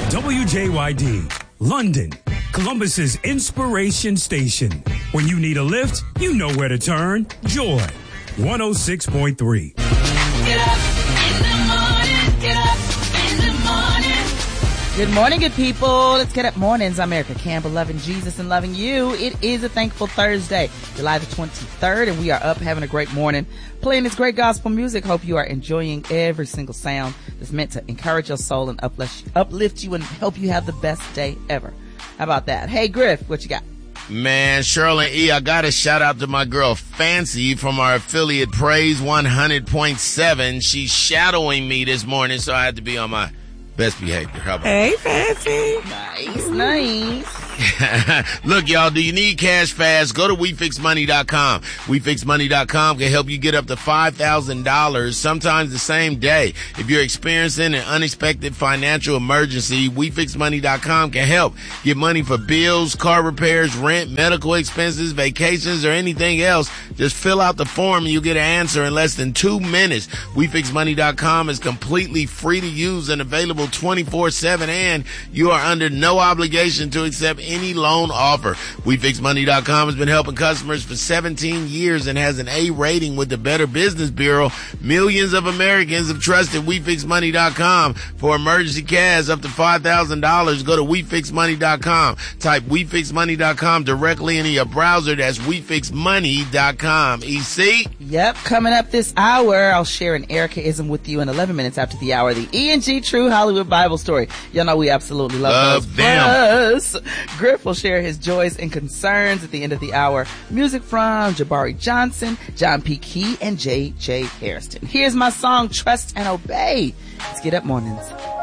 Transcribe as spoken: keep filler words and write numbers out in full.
W J Y D, London, Columbus's inspiration station. When you need a lift, you know where to turn. Joy, one oh six point three. Get up in the morning, get up in the morning. Good morning, good people. Let's get up mornings. I'm Erica Campbell, loving Jesus and loving you. It is a thankful Thursday, July the twenty-third, and we are up having a great morning, playing this great gospel music. Hope you are enjoying every single sound that's meant to encourage your soul and uplift, uplift you and help you have the best day ever. How about that? Hey, Griff, what you got? Man, Shirley E., I got to shout out to my girl Fancy from our affiliate Praise one hundred point seven. She's shadowing me this morning, so I had to be on my best behavior. How about Hey, Fancy. Nice, nice. Look, y'all, do you need cash fast? Go to we fix money dot com. we fix money dot com can help you get up to five thousand dollars, sometimes the same day. If you're experiencing an unexpected financial emergency, we fix money dot com can help. Get money for bills, car repairs, rent, medical expenses, vacations, or anything else. Just fill out the form and you'll get an answer in less than two minutes. we fix money dot com is completely free to use and available twenty-four seven, and you are under no obligation to accept any loan offer. we fix money dot com has been helping customers for seventeen years and has an A rating with the Better Business Bureau. Millions of Americans have trusted we fix money dot com for emergency cash up to five thousand dollars. Go to we fix money dot com. Type we fix money dot com directly into your browser. That's we fix money dot com. E C? Yep, coming up this hour, I'll share an Erica-ism with you in eleven minutes after the hour. The E and G True Hollywood Bible Story. Y'all know we absolutely love, love those. them. Plus, Griff will share his joys and concerns at the end of the hour. Music from Jabari Johnson, John P. Key, and J J Hairston. Here's my song, Trust and Obey. Let's get up mornings.